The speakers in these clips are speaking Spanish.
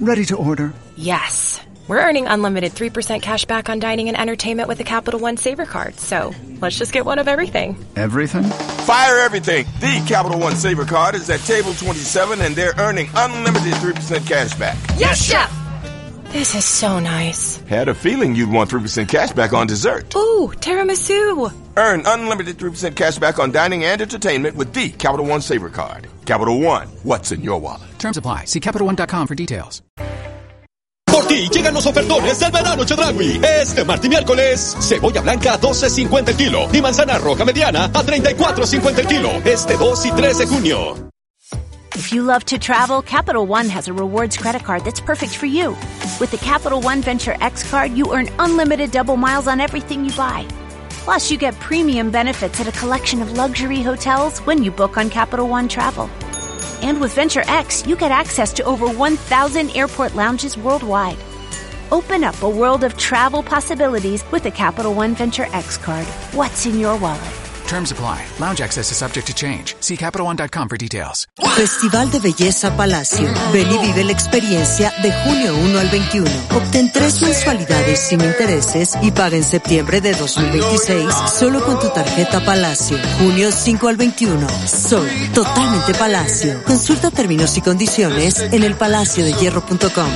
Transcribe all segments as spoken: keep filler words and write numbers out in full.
Ready to order? Yes. We're earning unlimited three percent cash back on dining and entertainment with the Capital One Saver Card. So let's just get one of everything. Everything? Fire everything. The Capital One Saver Card is at table twenty-seven, and they're earning unlimited three percent cash back. Yes, Chef! This is so nice. Had a feeling you'd want three percent cash back on dessert. Ooh, tiramisu. Earn unlimited three percent cash back on dining and entertainment with the Capital One Saver Card. Capital One, what's in your wallet? Terms apply. See Capital One dot com for details. Por ti llegan los ofertones del verano Chedraui. Este martes y miércoles, cebolla blanca a doce cincuenta el kilo y manzana roja mediana a treinta y cuatro cincuenta el kilo. Este dos y tres de junio. If you love to travel, Capital One has a rewards credit card that's perfect for you. With the Capital One Venture X card, you earn unlimited double miles on everything you buy. Plus, you get premium benefits at a collection of luxury hotels when you book on Capital One Travel. And with Venture X, you get access to over one thousand airport lounges worldwide. Open up a world of travel possibilities with the Capital One Venture X card. What's in your wallet? Terms apply. Lounge access is subject to change. See Capital One dot com for details. Festival de Belleza Palacio. Ven y vive la experiencia de junio uno al veintiuno. Obtén tres mensualidades sin intereses y paga en septiembre de dos mil veintiséis solo con tu tarjeta Palacio. junio cinco al veintiuno. Sol, totalmente Palacio. Consulta términos y condiciones en el palacio de hierro punto com.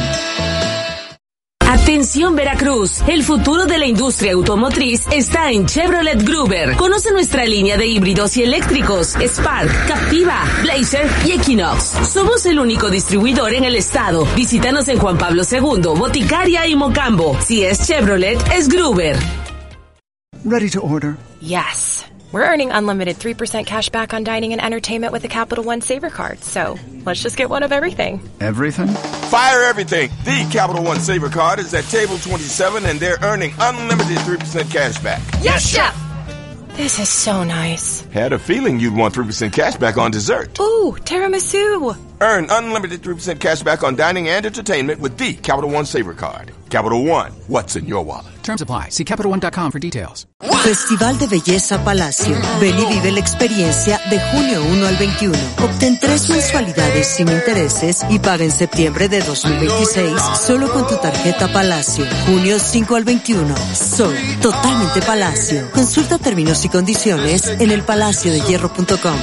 Atención Veracruz, el futuro de la industria automotriz está en Chevrolet Gruber. Conoce nuestra línea de híbridos y eléctricos, Spark, Captiva, Blazer y Equinox. Somos el único distribuidor en el estado. Visítanos en Juan Pablo segundo, Boticaria y Mocambo. Si es Chevrolet, es Gruber. Ready to order? Yes. We're earning unlimited three percent cash back on dining and entertainment with the Capital One Saver Card. So let's just get one of everything. Everything? Fire everything. The Capital One Saver Card is at table twenty-seven, and they're earning unlimited three percent cash back. Yes, Chef! This is so nice. Had a feeling you'd want three percent cash back on dessert. Ooh, tiramisu. Earn unlimited three percent cash back on dining and entertainment with the Capital One Saver Card. Capital One, what's in your wallet? Terms apply. See Capital One dot com for details. Festival de Belleza Palacio. Ven y vive la experiencia de junio uno al veintiuno. Obtén tres mensualidades sin intereses y paga en septiembre de dos mil veintiséis solo con tu tarjeta Palacio. junio cinco al veintiuno. Sol, totalmente Palacio. Consulta términos y condiciones en el palacio de hierro punto com.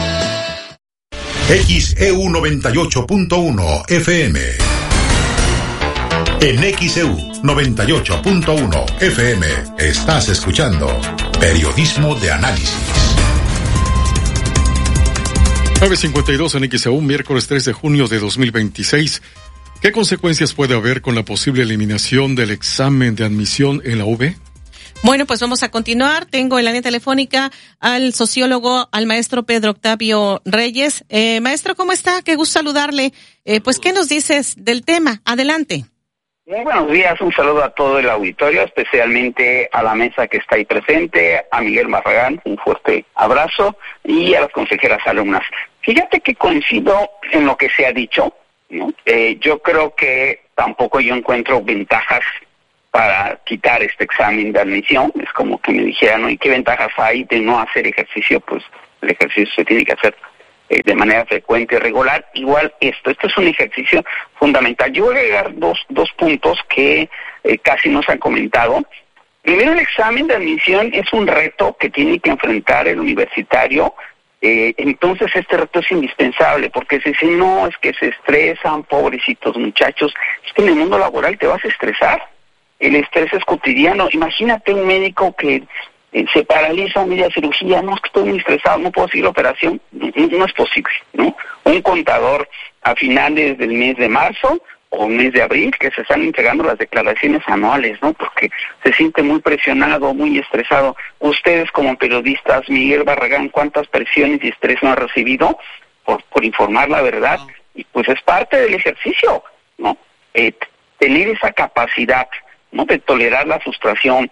X E U noventa y ocho punto uno F M. En X E U noventa y ocho punto uno F M estás escuchando Periodismo de Análisis. nueve cincuenta y dos en X E U, miércoles tres de junio de dos mil veintiséis. ¿Qué consecuencias puede haber con la posible eliminación del examen de admisión en la U V? Bueno, pues vamos a continuar. Tengo en la línea telefónica al sociólogo, al maestro Pedro Octavio Reyes. Eh, maestro, ¿cómo está? Qué gusto saludarle. Eh, pues, ¿qué nos dices del tema? Adelante. Muy buenos días, un saludo a todo el auditorio, especialmente a la mesa que está ahí presente, a Miguel Barragán, un fuerte abrazo, y a las consejeras alumnas. Fíjate que coincido en lo que se ha dicho, ¿no? Eh, yo creo que tampoco yo encuentro ventajas para quitar este examen de admisión. Es como que me dijeran, ¿no? ¿Y qué ventajas hay de no hacer ejercicio? Pues el ejercicio se tiene que hacer eh, de manera frecuente y regular. Igual esto, esto es un ejercicio fundamental. Yo voy a agregar dos, dos puntos que eh, casi no se han comentado. Primero, el examen de admisión es un reto que tiene que enfrentar el universitario. Eh, entonces este reto es indispensable, porque si, si no, es que se estresan, pobrecitos muchachos. Es que en el mundo laboral te vas a estresar. El estrés es cotidiano. Imagínate un médico que eh, se paraliza a media cirugía. No, es que estoy muy estresado, no puedo seguir la operación. No, no es posible, ¿no? Un contador a finales del mes de marzo o mes de abril, que se están entregando las declaraciones anuales, ¿no? Porque se siente muy presionado, muy estresado. Ustedes como periodistas, Miguel Barragán, ¿cuántas presiones y estrés no ha recibido por, por informar la verdad? Y pues es parte del ejercicio, ¿no? Eh, tener esa capacidad, ¿no?, de tolerar la frustración.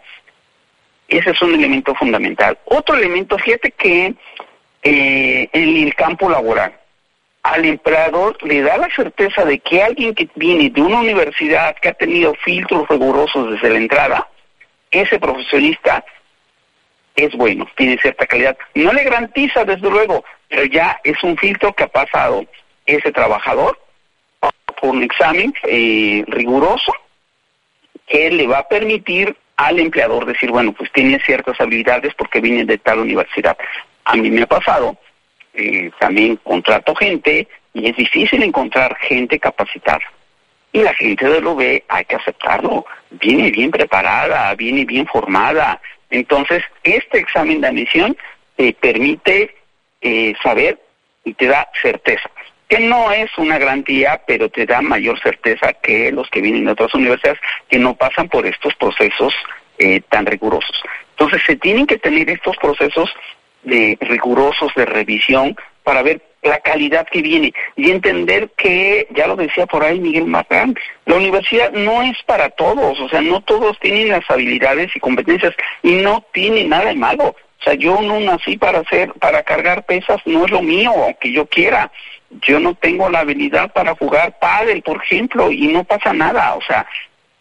Ese es un elemento fundamental. Otro elemento, fíjate que eh, en el campo laboral, al empleador le da la certeza de que alguien que viene de una universidad que ha tenido filtros rigurosos desde la entrada, ese profesionista es bueno, tiene cierta calidad. No le garantiza, desde luego, pero ya es un filtro que ha pasado ese trabajador por un examen eh, riguroso que le va a permitir al empleador decir, bueno, pues tiene ciertas habilidades porque viene de tal universidad. A mí me ha pasado, eh, también contrato gente y es difícil encontrar gente capacitada. Y la gente de lo ve, hay que aceptarlo, viene bien preparada, viene bien formada. Entonces, este examen de admisión te permite eh, saber y te da certeza, que no es una garantía, pero te da mayor certeza que los que vienen de otras universidades que no pasan por estos procesos eh, tan rigurosos. Entonces, se tienen que tener estos procesos de rigurosos de revisión para ver la calidad que viene y entender que, ya lo decía por ahí Miguel Marrán, la universidad no es para todos, o sea, no todos tienen las habilidades y competencias y no tiene nada de malo. O sea, yo no nací para hacer, para cargar pesas, no es lo mío, aunque yo quiera. Yo no tengo la habilidad para jugar pádel, por ejemplo, y no pasa nada. O sea,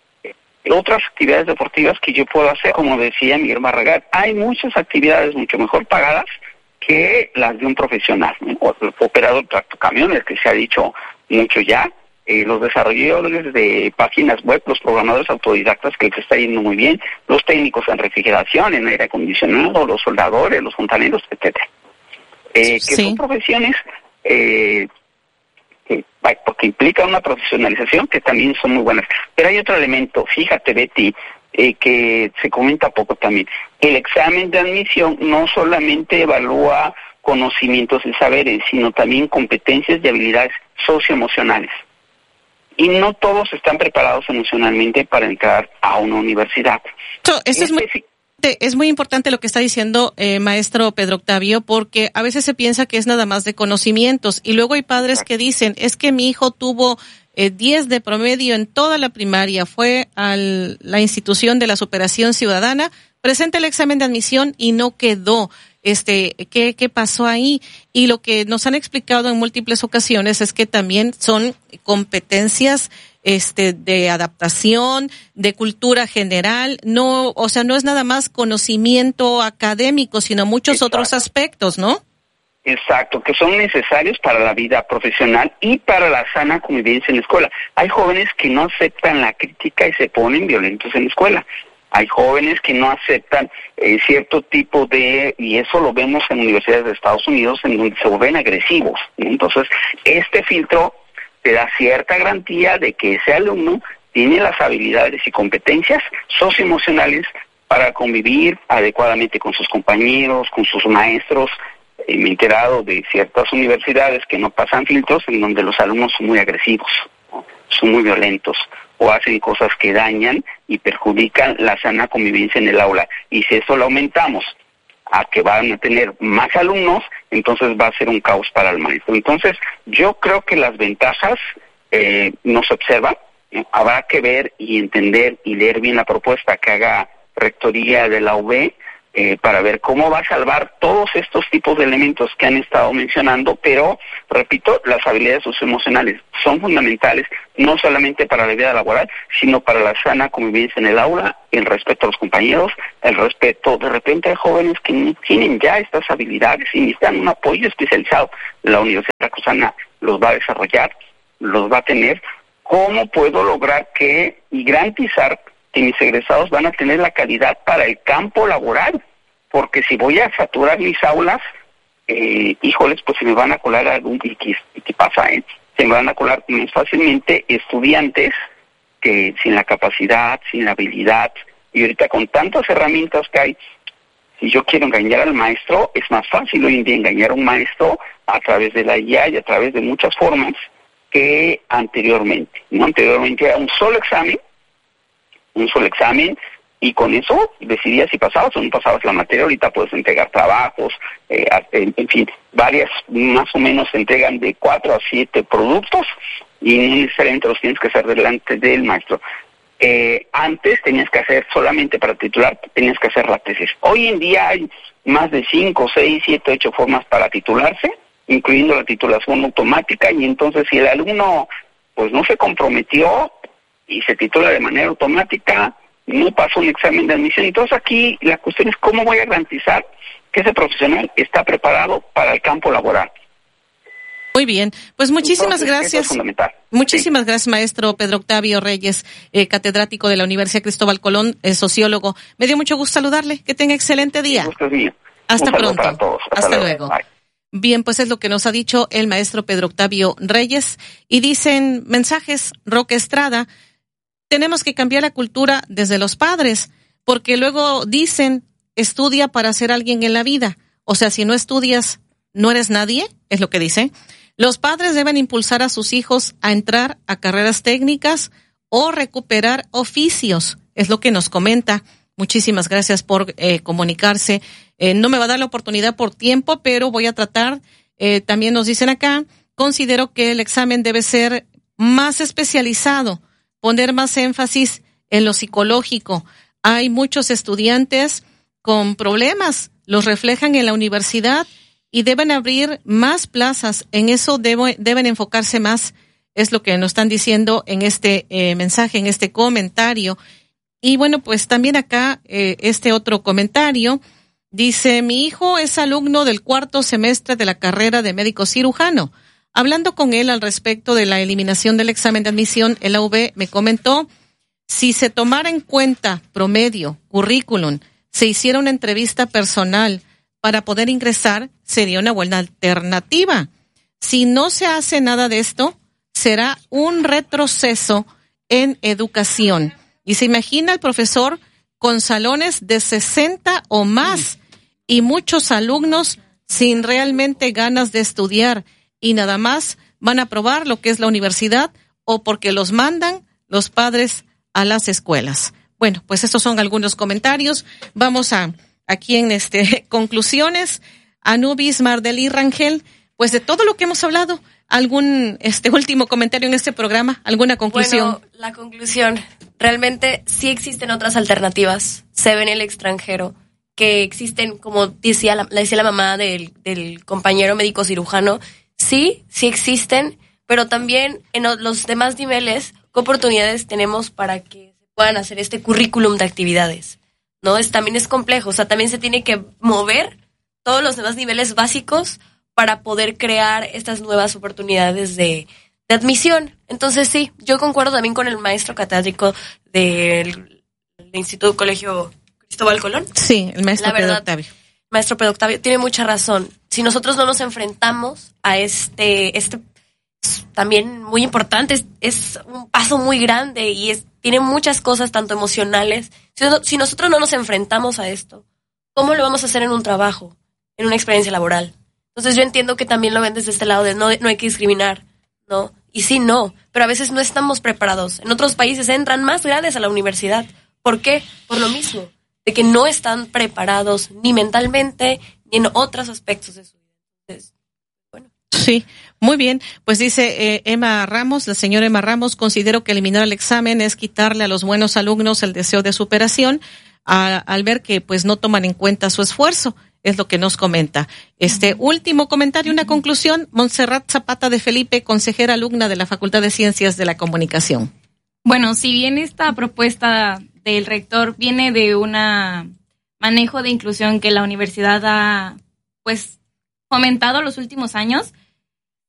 otras actividades deportivas que yo puedo hacer, como decía Miguel Barragán, hay muchas actividades mucho mejor pagadas que las de un profesional, ¿no? O el operador de tractocamiones, que se ha dicho mucho ya, eh, los desarrolladores de páginas web, los programadores autodidactas, que les está yendo muy bien, los técnicos en refrigeración, en aire acondicionado, los soldadores, los fontaneros, etcétera. Eh, que sí. Son profesiones eh, que, porque implican una profesionalización que también son muy buenas. Pero hay otro elemento, fíjate, Betty, Eh, que se comenta poco también. El examen de admisión no solamente evalúa conocimientos y saberes, sino también competencias y habilidades socioemocionales. Y no todos están preparados emocionalmente para entrar a una universidad. So, eso es muy... Es muy importante lo que está diciendo eh, maestro Pedro Octavio, porque a veces se piensa que es nada más de conocimientos y luego hay padres que dicen, es que mi hijo tuvo eh, diez de promedio en toda la primaria, fue a la institución de la superación ciudadana, presenta el examen de admisión y no quedó. Este, ¿qué, qué pasó ahí? Y lo que nos han explicado en múltiples ocasiones es que también son competencias este de adaptación, de cultura general, no, o sea, no es nada más conocimiento académico, sino muchos Exacto. otros aspectos, ¿no? Exacto, que son necesarios para la vida profesional y para la sana convivencia en la escuela. Hay jóvenes que no aceptan la crítica y se ponen violentos en la escuela. Hay jóvenes que no aceptan eh, cierto tipo de, y eso lo vemos en universidades de Estados Unidos, en donde se vuelven agresivos, ¿no? Entonces, este filtro te da cierta garantía de que ese alumno tiene las habilidades y competencias socioemocionales para convivir adecuadamente con sus compañeros, con sus maestros. Eh, me he enterado de ciertas universidades que no pasan filtros en donde los alumnos son muy agresivos, ¿no? Son muy violentos o hacen cosas que dañan y perjudican la sana convivencia en el aula. Y si eso lo aumentamos a que van a tener más alumnos, entonces va a ser un caos para el maestro. Entonces, yo creo que las ventajas eh, no se observan, ¿no? Habrá que ver y entender y leer bien la propuesta que haga Rectoría de la U B eh, para ver cómo va a salvar todos estos tipos de elementos que han estado mencionando, pero, repito, las habilidades socioemocionales son fundamentales, no solamente para la vida laboral, sino para la sana convivencia en el aula, el respeto a los compañeros, el respeto, de repente hay jóvenes que no tienen ya estas habilidades y necesitan un apoyo especializado. La Universidad Veracruzana los va a desarrollar, los va a tener. ¿Cómo puedo lograr que y garantizar que mis egresados van a tener la calidad para el campo laboral? Porque si voy a saturar mis aulas, eh, híjoles, pues se me van a colar algún, y qué, y qué pasa, eh? Se me van a colar más fácilmente estudiantes que sin la capacidad, sin la habilidad, y ahorita con tantas herramientas que hay, si yo quiero engañar al maestro, es más fácil hoy en día engañar a un maestro a través de la I A y a través de muchas formas que anteriormente, ¿no? Anteriormente era un solo examen, un solo examen, y con eso decidías si pasabas o no pasabas la materia. Ahorita puedes entregar trabajos, eh, en, en fin, varias, más o menos se entregan de cuatro a siete productos, y no necesariamente los tienes que hacer delante del maestro. Eh, antes tenías que hacer solamente para titular, tenías que hacer la tesis. Hoy en día hay más de cinco, seis, siete, ocho formas para titularse, incluyendo la titulación automática, y entonces si el alumno pues no se comprometió y se titula de manera automática, no pasó un examen de admisión. Entonces aquí la cuestión es cómo voy a garantizar que ese profesional está preparado para el campo laboral. Muy bien, pues muchísimas Entonces, gracias. eso es fundamental. Muchísimas sí. gracias, maestro Pedro Octavio Reyes, eh, catedrático de la Universidad Cristóbal Colón, eh, sociólogo. Me dio mucho gusto saludarle. Que tenga excelente día. Gusto es mío. Hasta Un pronto. para todos. Hasta, Hasta luego. luego. Bien, pues es lo que nos ha dicho el maestro Pedro Octavio Reyes. Y dicen mensajes, Roque Estrada, tenemos que cambiar la cultura desde los padres, porque luego dicen, estudia para ser alguien en la vida. O sea, si no estudias, no eres nadie, es lo que dice. Los padres deben impulsar a sus hijos a entrar a carreras técnicas o recuperar oficios, es lo que nos comenta. Muchísimas gracias por eh, comunicarse. Eh, no me va a dar la oportunidad por tiempo, pero voy a tratar. Eh, también nos dicen acá, considero que el examen debe ser más especializado, poner más énfasis en lo psicológico. Hay muchos estudiantes con problemas, los reflejan en la universidad y deben abrir más plazas. En eso debo, deben enfocarse más, es lo que nos están diciendo en este eh, mensaje, en este comentario. Y bueno, pues también acá eh, este otro comentario dice, mi hijo es alumno del cuarto semestre de la carrera de médico cirujano. Hablando con él al respecto de la eliminación del examen de admisión en la U B, me comentó, si se tomara en cuenta promedio, currículum, se hiciera una entrevista personal para poder ingresar, sería una buena alternativa. Si no se hace nada de esto, será un retroceso en educación. Y se imagina el profesor con salones de sesenta o más y muchos alumnos sin realmente ganas de estudiar y nada más van a probar lo que es la universidad o porque los mandan los padres a las escuelas. Bueno, pues estos son algunos comentarios. Vamos a aquí en este conclusiones. Anubis Mardeli Rangel, pues de todo lo que hemos hablado, algún este último comentario en este programa, alguna conclusión. Bueno, la conclusión, realmente sí existen otras alternativas, se ve en el extranjero, que existen, como decía la, decía la mamá del, del compañero médico cirujano, sí, sí existen, pero también en los demás niveles, ¿qué oportunidades tenemos para que se puedan hacer este currículum de actividades? ¿No? Es, también es complejo, o sea, también se tiene que mover todos los demás niveles básicos para poder crear estas nuevas oportunidades de, de admisión. Entonces sí, yo concuerdo también con el maestro catedrático del, del Instituto Colegio Cristóbal Colón. Sí, el maestro La verdad, Pedro Octavio. Maestro Pedro Octavio tiene mucha razón. Si nosotros no nos enfrentamos a este, este también muy importante, es, es un paso muy grande y es, tiene muchas cosas tanto emocionales. Si, no, si nosotros no nos enfrentamos a esto, ¿cómo lo vamos a hacer en un trabajo, en una experiencia laboral? Entonces yo entiendo que también lo ven desde este lado de no, no hay que discriminar, ¿no? Y sí, no, pero a veces no estamos preparados. En otros países entran más grandes a la universidad. ¿Por qué? Por lo mismo, de que no están preparados ni mentalmente ni en otros aspectos de su vida. Entonces, bueno. Sí, muy bien. Pues dice eh, Emma Ramos, la señora Emma Ramos, considero que eliminar el examen es quitarle a los buenos alumnos el deseo de superación a, al ver que pues no toman en cuenta su esfuerzo. Es lo que nos comenta. Este último comentario, una conclusión. Montserrat Zapata de Felipe, consejera alumna de la Facultad de Ciencias de la Comunicación. Bueno, si bien esta propuesta del rector viene de un manejo de inclusión que la universidad ha pues fomentado los últimos años,